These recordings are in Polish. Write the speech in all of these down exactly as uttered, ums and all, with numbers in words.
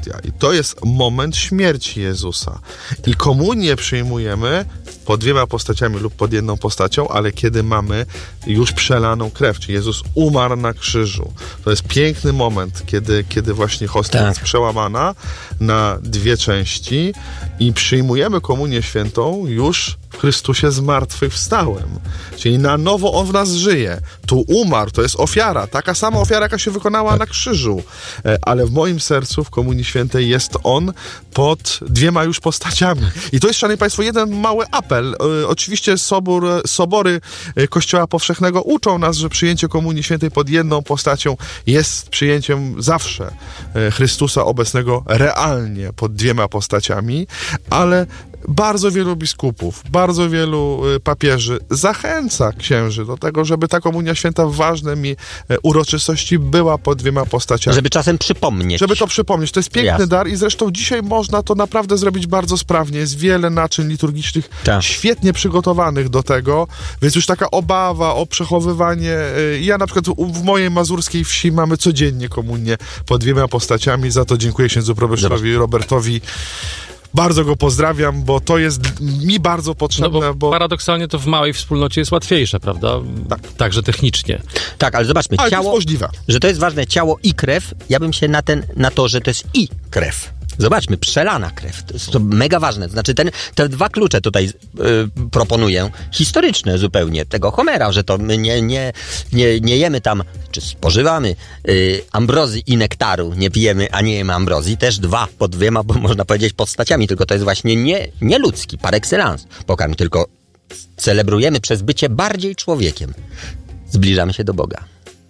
Eucharystia. I to jest moment śmierci Jezusa. I komunię przyjmujemy pod dwiema postaciami lub pod jedną postacią, ale kiedy mamy już przelaną krew, czyli Jezus umarł na krzyżu. To jest piękny moment, kiedy, kiedy właśnie hostia tak. jest przełamana na dwie części i przyjmujemy komunię świętą już w Chrystusie zmartwychwstałym. Czyli na nowo On w nas żyje. Tu umarł, to jest ofiara, taka sama ofiara, jaka się wykonała tak. na krzyżu. Ale w moim sercu, w Komunii Świętej jest On pod dwiema już postaciami. I to jest, szanowni państwo, jeden mały apel. Oczywiście sobór, sobory Kościoła Powszechnego uczą nas, że przyjęcie Komunii Świętej pod jedną postacią jest przyjęciem zawsze Chrystusa obecnego realnie pod dwiema postaciami, ale bardzo wielu biskupów, bardzo wielu papieży zachęca księży do tego, żeby ta Komunia Święta w ważnej mi uroczystości była pod dwiema postaciami. Żeby czasem przypomnieć. Żeby to przypomnieć. To jest piękny Jasne. dar i zresztą dzisiaj można to naprawdę zrobić bardzo sprawnie. Jest wiele naczyń liturgicznych tak. świetnie przygotowanych do tego, więc już taka obawa o przechowywanie. Ja na przykład w mojej mazurskiej wsi mamy codziennie komunię pod dwiema postaciami. Za to dziękuję księdzu proboszczowi Robertowi. Bardzo go pozdrawiam, bo to jest mi bardzo potrzebne. No bo, bo paradoksalnie to w małej wspólnocie jest łatwiejsze, prawda? Tak. Także technicznie. Tak, ale zobaczmy, ale ciało, to jest możliwe. Że to jest ważne, ciało i krew, ja bym się na, ten, na to, że to jest i krew. Zobaczmy, przelana krew, to jest to mega ważne. Znaczy ten, te dwa klucze tutaj yy, proponuję, historyczne zupełnie, tego Homera, że to my nie, nie, nie, nie jemy tam, czy spożywamy yy, ambrozji i nektaru, nie pijemy, a nie jemy ambrozji, też dwa pod dwiema, bo można powiedzieć postaciami, tylko to jest właśnie nie, nie ludzki, par excellence pokarm, tylko celebrujemy przez bycie bardziej człowiekiem. Zbliżamy się do Boga.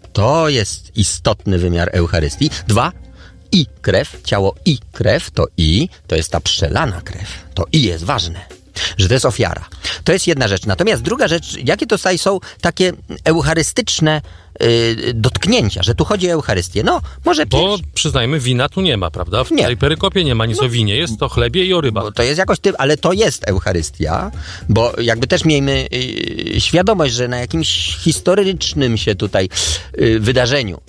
To jest istotny wymiar Eucharystii. Dwa, i krew, ciało i krew, to i, to jest ta przelana krew. To i jest ważne, że to jest ofiara. To jest jedna rzecz. Natomiast druga rzecz, jakie tutaj są takie eucharystyczne yy, dotknięcia, że tu chodzi o Eucharystię. No, może Bo pięć. przyznajmy, wina tu nie ma, prawda? W Nie. tej perykopie nie ma nic No. o winie, jest to chlebie i o rybach. Bo to jest jakoś tym, ale to jest Eucharystia, bo jakby też miejmy yy, świadomość, że na jakimś historycznym się tutaj yy, wydarzeniu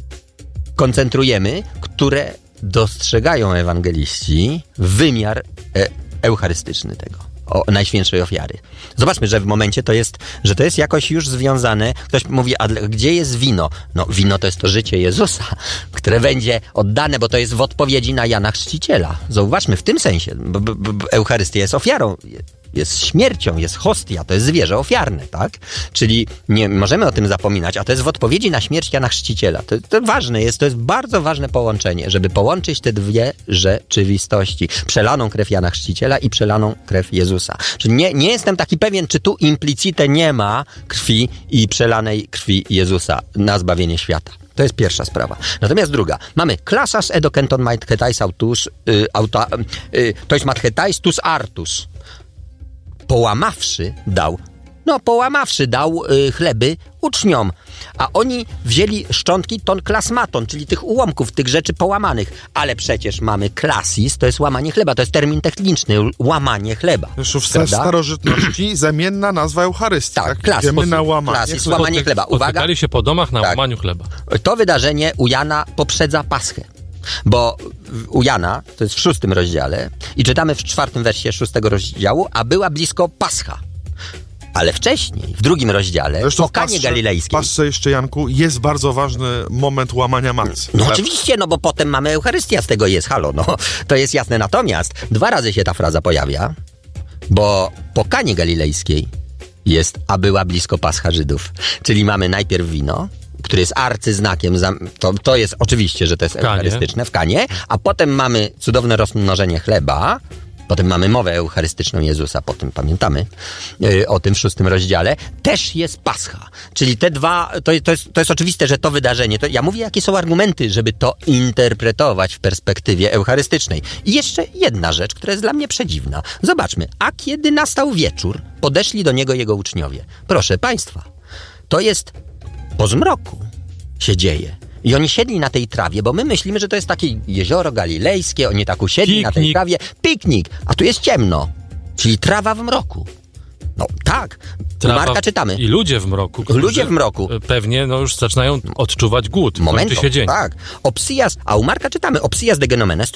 koncentrujemy, które dostrzegają ewangeliści wymiar e- eucharystyczny tego, o najświętszej ofiary. Zobaczmy, że w momencie to jest, że to jest jakoś już związane, ktoś mówi, a gdzie jest wino? No wino to jest to życie Jezusa, które będzie oddane, bo to jest w odpowiedzi na Jana Chrzciciela. Zauważmy w tym sensie, bo, bo, bo Eucharystia jest ofiarą, jest śmiercią, jest hostia, to jest zwierzę ofiarne, tak? Czyli nie możemy o tym zapominać, a to jest w odpowiedzi na śmierć Jana Chrzciciela. To, to ważne jest, to jest bardzo ważne połączenie, żeby połączyć te dwie rzeczywistości. Przelaną krew Jana Chrzciciela i przelaną krew Jezusa. Czyli nie, nie jestem taki pewien, czy tu implicite nie ma krwi i przelanej krwi Jezusa na zbawienie świata. To jest pierwsza sprawa. Natomiast druga. Mamy klasas edokenton mathetais autus, y, auta, y, to jest mathetais tus artus. Połamawszy dał, no połamawszy dał y, chleby uczniom, a oni wzięli szczątki ton klasmaton, czyli tych ułomków, tych rzeczy połamanych, ale przecież mamy klasis, to jest łamanie chleba, to jest termin techniczny, łamanie chleba. Już w starożytności zamienna nazwa Eucharystii. Tak, tak? klas, Idziemy na łamanie klasis, chleba. łamanie chleba. Uwaga, Spotykali się po domach na Tak. łamaniu chleba. to wydarzenie u Jana poprzedza Paschę. Bo u Jana, to jest w szóstym rozdziale, i czytamy w czwartym wersie szóstego rozdziału, a była blisko Pascha. Ale wcześniej, w drugim rozdziale, Zresztą po Kanie Galilejskiej. W Pasce jeszcze, Janku, jest bardzo ważny moment łamania macy. No Chleb. oczywiście, no bo potem mamy Eucharystia, z tego jest, halo, no to jest jasne. Natomiast dwa razy się ta fraza pojawia, bo po Kanie Galilejskiej jest, a była blisko Pascha Żydów. Czyli mamy najpierw wino, który jest arcyznakiem, to, to jest oczywiście, że to jest eucharystyczne w Kanie, a potem mamy cudowne rozmnożenie chleba, potem mamy mowę eucharystyczną Jezusa, potem pamiętamy yy, o tym w szóstym rozdziale, też jest Pascha. Czyli te dwa, to, to, jest, to jest oczywiste, że to wydarzenie, to ja mówię, jakie są argumenty, żeby to interpretować w perspektywie eucharystycznej. I jeszcze jedna rzecz, która jest dla mnie przedziwna. Zobaczmy, a kiedy nastał wieczór, podeszli do niego jego uczniowie. Proszę państwa, to jest po zmroku się dzieje. I oni siedli na tej trawie, bo my myślimy, że to jest takie jezioro galilejskie, oni tak usiedli Piknik. na tej trawie. Piknik, a tu jest ciemno. Czyli trawa w mroku. No tak, u Marka czytamy. I ludzie w mroku. którzy Ludzie w mroku. Pewnie no już zaczynają odczuwać głód. Momento, Kończy się dzień. tak. Opsias, a u Marka czytamy, opsias de genomenes